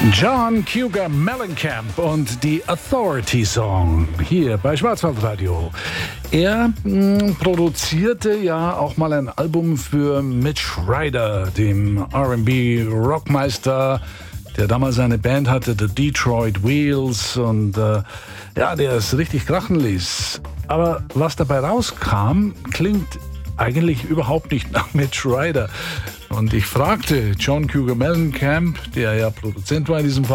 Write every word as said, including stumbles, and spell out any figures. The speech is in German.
John Cougar Mellencamp und die Authority Song hier bei Schwarzwaldradio. Er mh, produzierte ja auch mal ein Album für Mitch Ryder, dem R and B Rockmeister, der damals eine Band hatte, The Detroit Wheels, und äh, ja, der es richtig krachen ließ. Aber was dabei rauskam, klingt eigentlich überhaupt nicht nach Mitch Ryder. Und ich fragte John Cougar Mellencamp, der ja Produzent war in diesem Fall,